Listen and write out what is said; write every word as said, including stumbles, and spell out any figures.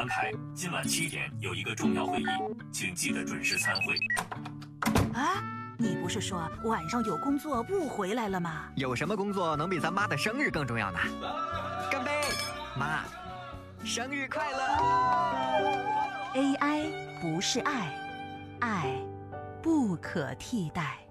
王凯，今晚七点有一个重要会议，请记得准时参会。 啊，你不是说晚上有工作不回来了吗？ 有什么工作能比咱妈的生日更重要呢？干杯，妈，生日快乐 ！A I 不是爱，爱不可替代。